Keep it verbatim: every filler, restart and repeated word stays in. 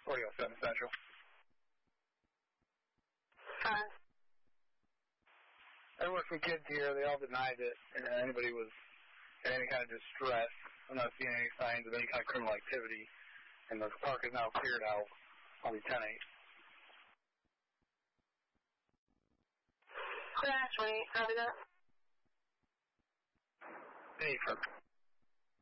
forty oh seven Central. Hi. There were some kids here. They all denied it, and anybody was in any kind of distress. I'm not seeing any signs of any kind of criminal activity, and the park is now cleared out. I'll be ten eight. Crash, wait, copy that. Hey, for